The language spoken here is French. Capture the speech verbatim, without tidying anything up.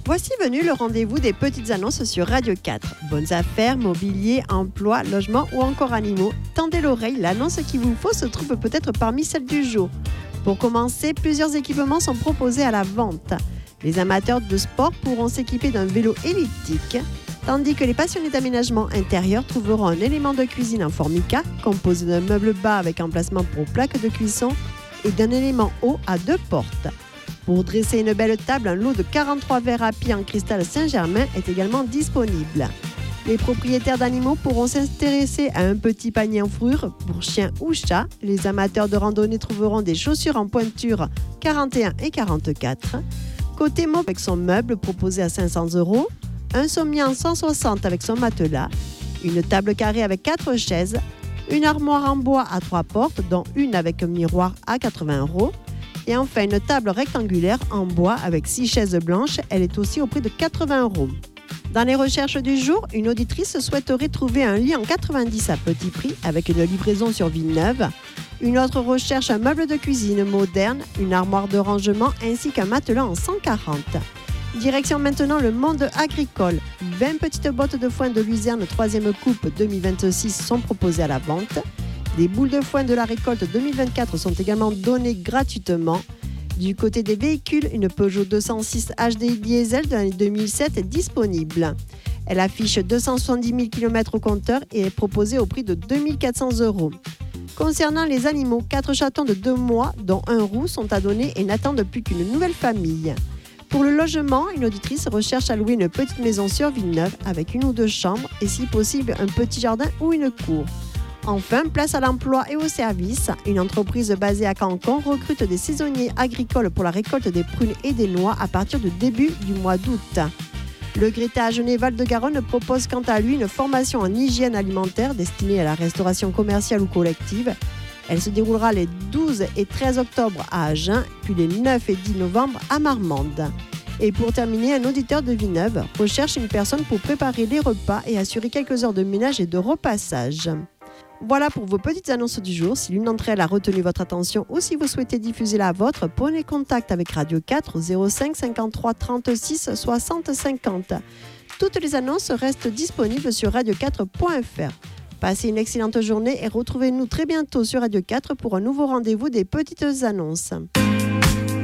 Voici venu le rendez-vous des petites annonces sur Radio quatre. Bonnes affaires, mobilier, emploi, logement ou encore animaux. Tendez l'oreille, l'annonce qu'il vous faut se trouve peut-être parmi celles du jour. Pour commencer, plusieurs équipements sont proposés à la vente. Les amateurs de sport pourront s'équiper d'un vélo elliptique, tandis que les passionnés d'aménagement intérieur trouveront un élément de cuisine en formica, composé d'un meuble bas avec emplacement pour plaque de cuisson et d'un élément haut à deux portes. Pour dresser une belle table, un lot de quarante-trois verres à pied en cristal Saint-Germain est également disponible. Les propriétaires d'animaux pourront s'intéresser à un petit panier en fourrure pour chiens ou chats. Les amateurs de randonnée trouveront des chaussures en pointure quarante et un et quarante-quatre. Côté mot avec son meuble proposé à cinq cents euros. Un sommier en cent soixante avec son matelas. Une table carrée avec quatre chaises. Une armoire en bois à trois portes, dont une avec un miroir à quatre-vingts euros. Et enfin, une table rectangulaire en bois avec six chaises blanches. Elle est aussi au prix de quatre-vingts euros. Dans les recherches du jour, une auditrice souhaiterait trouver un lit en quatre-vingt-dix à petit prix avec une livraison sur Villeneuve. Une autre recherche un meuble de cuisine moderne, une armoire de rangement ainsi qu'un matelas en cent quarante. Direction maintenant le monde agricole. vingt petites bottes de foin de luzerne troisième coupe deux mille vingt-six sont proposées à la vente. Des boules de foin de la récolte deux mille vingt-quatre sont également données gratuitement. Du côté des véhicules, une Peugeot deux cent six H D I diesel de l'année deux mille sept est disponible. Elle affiche deux cent soixante-dix mille kilomètres au compteur et est proposée au prix de deux mille quatre cents euros. Concernant les animaux, quatre chatons de deux mois, dont un roux, sont à donner et n'attendent plus qu'une nouvelle famille. Pour le logement, une auditrice recherche à louer une petite maison sur Villeneuve avec une ou deux chambres et si possible un petit jardin ou une cour. Enfin, place à l'emploi et au service. Une entreprise basée à Cancon recrute des saisonniers agricoles pour la récolte des prunes et des noix à partir du début du mois d'août. Le Greta Agenais Val-de-Garonne propose quant à lui une formation en hygiène alimentaire destinée à la restauration commerciale ou collective. Elle se déroulera les douze et treize octobre à Agen, puis les neuf et dix novembre à Marmande. Et pour terminer, un auditeur de Villeneuve recherche une personne pour préparer les repas et assurer quelques heures de ménage et de repassage. Voilà pour vos petites annonces du jour. Si l'une d'entre elles a retenu votre attention ou si vous souhaitez diffuser la vôtre, prenez contact avec Radio quatre au zéro cinq cinquante-trois trente-six soixante cinquante. Toutes les annonces restent disponibles sur radio quatre point f r. Passez une excellente journée et retrouvez-nous très bientôt sur Radio quatre pour un nouveau rendez-vous des petites annonces.